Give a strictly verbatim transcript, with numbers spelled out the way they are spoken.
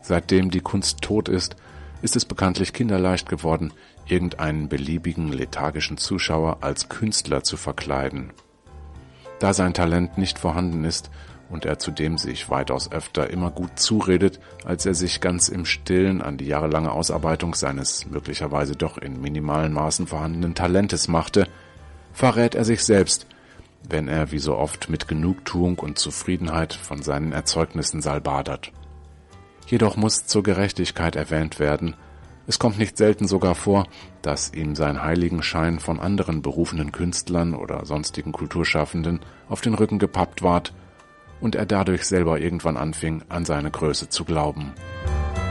Seitdem die Kunst tot ist, ist es bekanntlich kinderleicht geworden, irgendeinen beliebigen lethargischen Zuschauer als Künstler zu verkleiden. Da sein Talent nicht vorhanden ist und er zudem sich weitaus öfter immer gut zuredet, als er sich ganz im Stillen an die jahrelange Ausarbeitung seines möglicherweise doch in minimalen Maßen vorhandenen Talentes machte, verrät er sich selbst, wenn er wie so oft mit Genugtuung und Zufriedenheit von seinen Erzeugnissen salbadert. Jedoch muss zur Gerechtigkeit erwähnt werden, es kommt nicht selten sogar vor, dass ihm sein Heiligenschein von anderen berufenen Künstlern oder sonstigen Kulturschaffenden auf den Rücken gepappt ward und er dadurch selber irgendwann anfing, an seine Größe zu glauben.